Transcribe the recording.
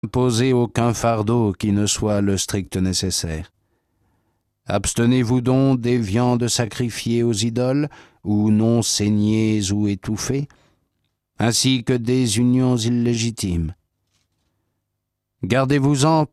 Imposez aucun fardeau qui ne soit le strict nécessaire. Abstenez-vous donc des viandes sacrifiées aux idoles, ou non saignées ou étouffées, ainsi que des unions illégitimes. Gardez-vous-en